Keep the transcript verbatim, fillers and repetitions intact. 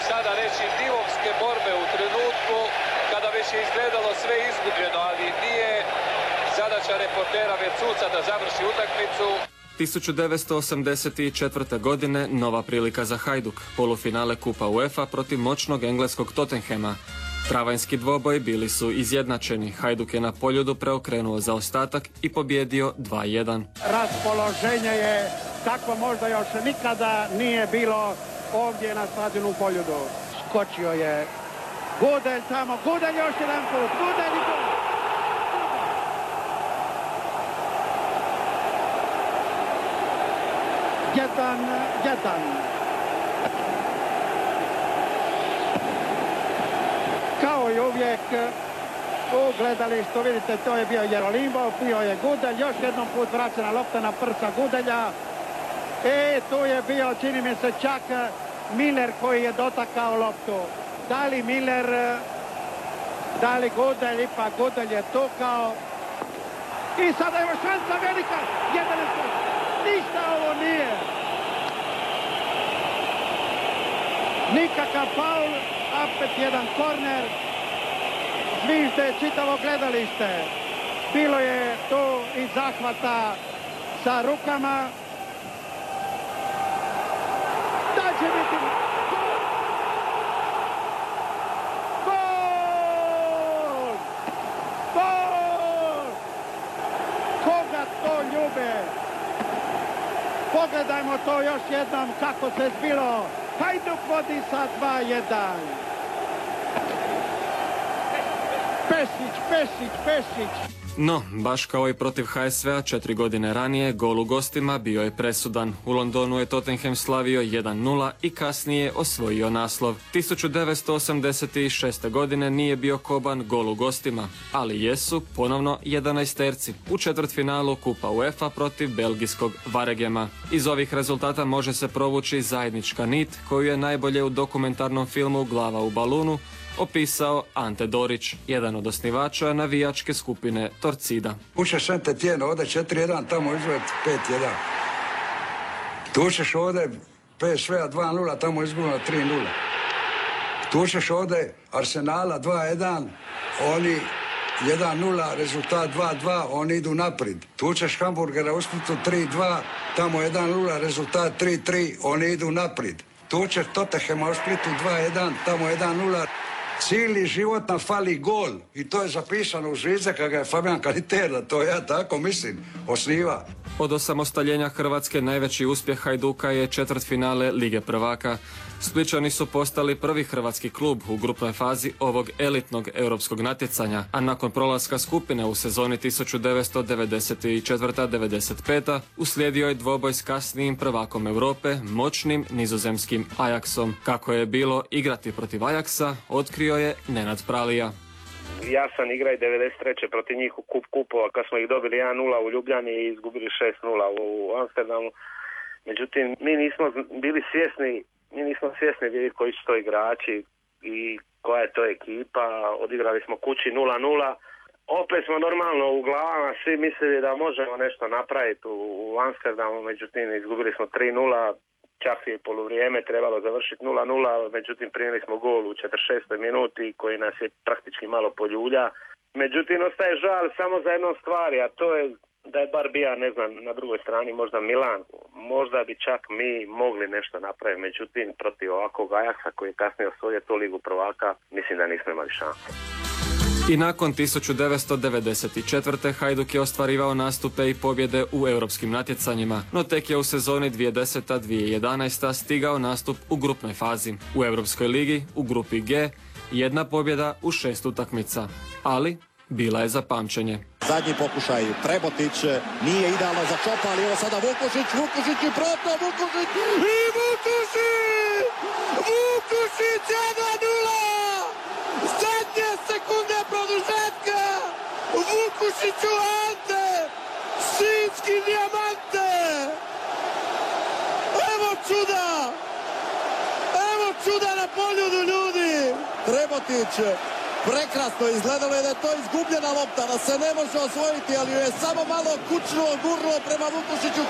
sada reći, divovske borbe u trenutku kada već je izgledalo sve izgubljeno, ali nije zadaća reportera Vercuca da završi utakmicu. tisuću devetsto osamdeset četvrte. godine nova prilika za Hajduk, polufinale Kupa UEFA protiv moćnog engleskog Tottenhama. Travanjski dvoboj bili su izjednačeni. Hajduk je na Poljudu preokrenuo zaostatak i pobjedio dva jedan. Raspoloženje je tako možda još nikada nije bilo ovdje na stadionu Poljudu. Skočio je Gudelj tamo, Gudelj još jedan put, Gudelj i gol. Jedan, jedan. Kao i uvijek u gledalištu, vidite, to je bio Jerolimov, bio je Gudelj, još jednom put vraćena lopta na prsa Gudelja. E, tu je bio, čini mi se, čak Miller koji je dotakao loptu. Da li Miller, da li Gudelj, ipak Gudelj je tukao. I sada je šansa velika, jedan je. Ništa ovo nije. Nikakav faul, opet jedan korner. Zvižde čitavo gledalište. Bilo je tu i zahvata sa rukama. Da će biti gol! Gol! Koga to ljube? Pogledajmo to još jednom kako se zbilo. Hajduk vodi sa dva jedan. Pešić, Pešić, Pešić. No, baš kao i protiv H S V-a četiri godine ranije, gol u gostima bio je presudan. U Londonu je Tottenham slavio jedan nula i kasnije osvojio naslov. tisuću devetsto osamdeset šeste. godine nije bio koban gol u gostima, ali jesu ponovno jedanaesterci u četvrtfinalu Kupa UEFA protiv belgijskog Varegema. Iz ovih rezultata može se provući zajednička nit koju je najbolje u dokumentarnom filmu Glava u balunu opisao Ante Dorić, jedan od osnivača navijačke skupine Torcida. Uče Sente Tijeno, ovdje četiri jedan, tamo izgled pet jedan. Tu ćeš ovdje P S V-a dva nula, tamo izgubno tri nula. Tu ćeš ovdje Arsenala dva jedan, oni jedan nula, rezultat dva dva, oni idu naprijed. Tu ćeš Hamburgera u Splitu tri dva, tamo jedan nula, rezultat tri tri, oni idu naprijed. Tu ćeš Tottenhama u Splitu dva jedan, tamo jedan nula. Cijeli život nam fali gol i to je zapisano u zvijezde kada je Fabian Kalitera, to ja tako mislim, osniva. Od osamostaljenja Hrvatske najveći uspjeh Hajduka je četvrtfinale Lige prvaka. Splićani su postali prvi hrvatski klub u grupnoj fazi ovog elitnog europskog natjecanja, a nakon prolaska skupine u sezoni tisuću devetsto devedeset četvrte devedeset pete. uslijedio je dvoboj s kasnijim prvakom Europe, moćnim nizozemskim Ajaxom. Kako je bilo igrati protiv Ajaxa, otkrio je Nenad Pralija. Ja sam igrao i devedeset treće protiv njih u kup kupova kad smo ih dobili jedan nula u Ljubljani i izgubili šest nula u Amsterdamu. Međutim, mi nismo bili svjesni, mi nismo svjesni bili koji su to igrači i koja je to ekipa. Odigrali smo kući nula nula. Opet smo normalno u glavama svi mislili da možemo nešto napraviti u, u Amsterdamu, međutim izgubili smo tri nula. Čak je poluvrijeme trebalo završiti nula nula, međutim primili smo gol u četrdeset šestoj minuti koji nas je praktički malo poljulja. Međutim, ostaje žal samo za jednom stvari, a to je da je bar bija, ne znam, na drugoj strani možda Milan. Možda bi čak mi mogli nešto napraviti, međutim, protiv ovakvog Ajaxa koji je kasnije osvojio tu ligu prvaka, mislim da nismo imali šanse. I nakon tisuću devetsto devedeset četvrte. Hajduk je ostvarivao nastupe i pobjede u europskim natjecanjima, no tek je u sezoni dvije tisuće desete dvije tisuće jedanaeste. stigao nastup u grupnoj fazi. U Europskoj ligi, u grupi G, jedna pobjeda u šest utakmica, ali bila je za pamćenje. Zadnji pokušaj, Prebotić, nije idealno za Čopa, ali evo sada Vukušić, Vukušić i proto, Vukušić i Vukušić! Vukušić jedan nula! Zadnje sekunde produžetka! Vukušiću Ante! Sinjski dijamante! Evo čuda! Evo čuda na Poljudu, ljudi! Prebotić, prekrasno izgledalo je da je to izgubljena lopta, da se ne može osvojiti, ali je samo malo kućno gurnuo prema Vukušiću